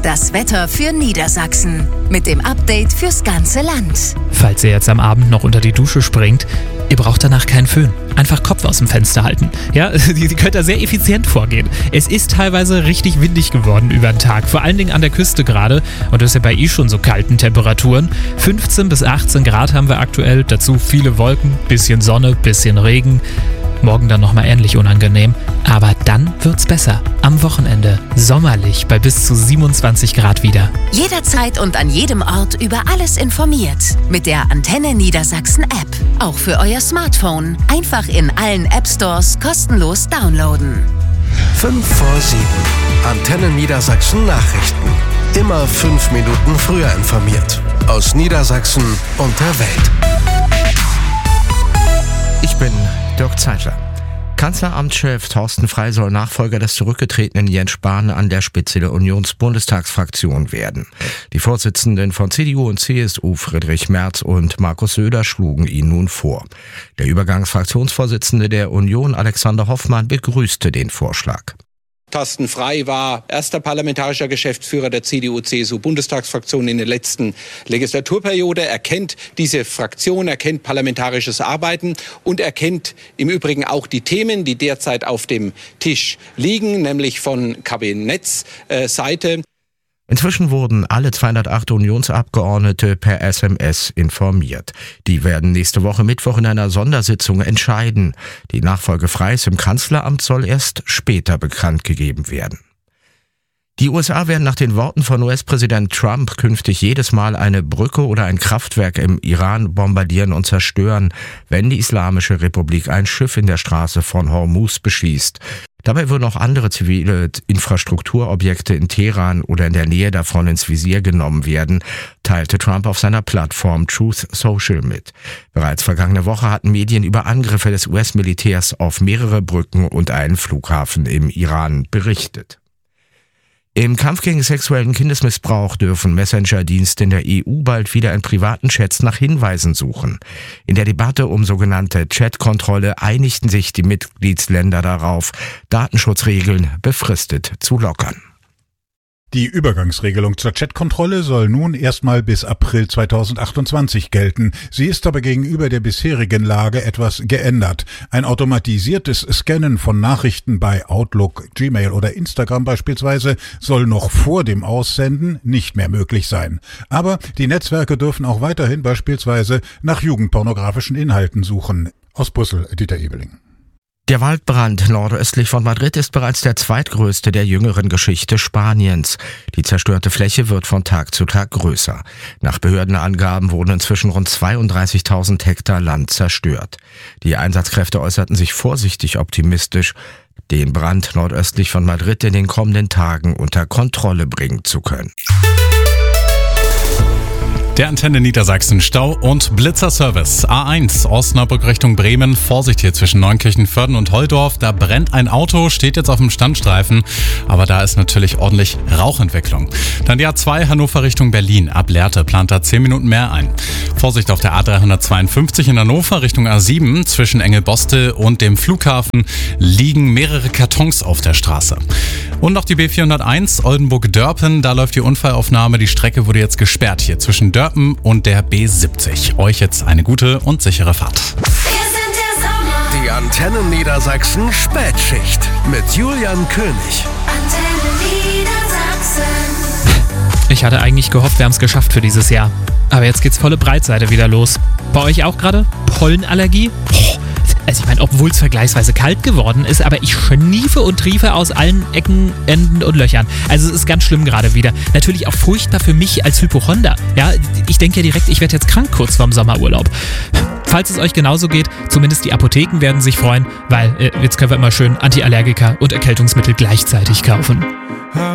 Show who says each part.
Speaker 1: Das Wetter für Niedersachsen mit dem Update fürs ganze Land.
Speaker 2: Falls ihr jetzt am Abend noch unter die Dusche springt, ihr braucht danach keinen Föhn. Einfach Kopf aus dem Fenster halten. Ja, ihr könnt da sehr effizient vorgehen. Es ist teilweise richtig windig geworden über den Tag, vor allen Dingen an der Küste gerade. Und das ist ja bei schon so kalten Temperaturen. 15 bis 18 Grad haben wir aktuell, dazu viele Wolken, bisschen Sonne, bisschen Regen. Morgen dann nochmal ähnlich unangenehm, aber dann wird's besser. Am Wochenende sommerlich bei bis zu 27 Grad wieder.
Speaker 1: Jederzeit und an jedem Ort über alles informiert. Mit der Antenne Niedersachsen App. Auch für euer Smartphone. Einfach in allen App Stores kostenlos downloaden.
Speaker 3: 5 vor 7. Antenne Niedersachsen Nachrichten. Immer 5 Minuten früher informiert. Aus Niedersachsen und der Welt.
Speaker 4: Ich bin Dirk Zeitler. Kanzleramtschef Thorsten Frey soll Nachfolger des zurückgetretenen Jens Spahn an der Spitze der Unionsbundestagsfraktion werden. Die Vorsitzenden von CDU und CSU Friedrich Merz und Markus Söder schlugen ihn nun vor. Der Übergangsfraktionsvorsitzende der Union Alexander Hoffmann begrüßte den Vorschlag.
Speaker 5: Thorsten Frey war erster parlamentarischer Geschäftsführer der CDU-CSU-Bundestagsfraktion in der letzten Legislaturperiode. Er kennt diese Fraktion, er kennt parlamentarisches Arbeiten und er kennt im Übrigen auch die Themen, die derzeit auf dem Tisch liegen, nämlich von Kabinettsseite.
Speaker 4: Inzwischen wurden alle 208 Unionsabgeordnete per SMS informiert. Die werden nächste Woche Mittwoch in einer Sondersitzung entscheiden. Die Nachfolge Freys im Kanzleramt soll erst später bekannt gegeben werden. Die USA werden nach den Worten von US-Präsident Trump künftig jedes Mal eine Brücke oder ein Kraftwerk im Iran bombardieren und zerstören, wenn die Islamische Republik ein Schiff in der Straße von Hormuz beschießt. Dabei würden auch andere zivile Infrastrukturobjekte in Teheran oder in der Nähe davon ins Visier genommen werden, teilte Trump auf seiner Plattform Truth Social mit. Bereits vergangene Woche hatten Medien über Angriffe des US-Militärs auf mehrere Brücken und einen Flughafen im Iran berichtet. Im Kampf gegen sexuellen Kindesmissbrauch dürfen Messenger-Dienste in der EU bald wieder in privaten Chats nach Hinweisen suchen. In der Debatte um sogenannte Chat-Kontrolle einigten sich die Mitgliedsländer darauf, Datenschutzregeln befristet zu lockern.
Speaker 6: Die Übergangsregelung zur Chatkontrolle soll nun erstmal bis April 2028 gelten. Sie ist aber gegenüber der bisherigen Lage etwas geändert. Ein automatisiertes Scannen von Nachrichten bei Outlook, Gmail oder Instagram beispielsweise soll noch vor dem Aussenden nicht mehr möglich sein. Aber die Netzwerke dürfen auch weiterhin beispielsweise nach jugendpornografischen Inhalten suchen. Aus Brüssel, Dieter Ebeling.
Speaker 4: Der Waldbrand nordöstlich von Madrid ist bereits der zweitgrößte der jüngeren Geschichte Spaniens. Die zerstörte Fläche wird von Tag zu Tag größer. Nach Behördenangaben wurden inzwischen rund 32.000 Hektar Land zerstört. Die Einsatzkräfte äußerten sich vorsichtig optimistisch, den Brand nordöstlich von Madrid in den kommenden Tagen unter Kontrolle bringen zu können.
Speaker 7: Der Antenne Niedersachsen Stau- und Blitzerservice. A1 Osnabrück Richtung Bremen. Vorsicht hier zwischen Neunkirchen-Vörden und Holdorf. Da brennt ein Auto, steht jetzt auf dem Standstreifen. Aber da ist natürlich ordentlich Rauchentwicklung. Dann die A2 Hannover Richtung Berlin. Ab Lehrte plant da 10 Minuten mehr ein. Vorsicht auf der A352 in Hannover Richtung A7. Zwischen Engelboste und dem Flughafen liegen mehrere Kartons auf der Straße. Und noch die B401 Oldenburg-Dörpen. Da läuft die Unfallaufnahme. Die Strecke wurde jetzt gesperrt hier zwischen Dörpen und der B70. Euch jetzt eine gute und sichere Fahrt.
Speaker 3: Die Antenne Niedersachsen Spätschicht mit Julian König.
Speaker 2: Ich hatte eigentlich gehofft, wir haben es geschafft für dieses Jahr. Aber jetzt geht's volle Breitseite wieder los. Bei euch auch gerade? Pollenallergie? Also ich meine, obwohl es vergleichsweise kalt geworden ist, aber ich schniefe und triefe aus allen Ecken, Enden und Löchern. Also es ist ganz schlimm gerade wieder. Natürlich auch furchtbar für mich als Hypochonder. Ja, ich denke ja direkt, ich werde jetzt krank kurz vorm Sommerurlaub. Falls es euch genauso geht, zumindest die Apotheken werden sich freuen, weil jetzt können wir immer schön Antiallergika und Erkältungsmittel gleichzeitig kaufen.